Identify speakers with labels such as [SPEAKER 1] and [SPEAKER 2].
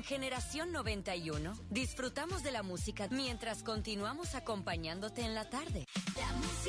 [SPEAKER 1] Generación 91, disfrutamos de la música mientras continuamos acompañándote en la tarde.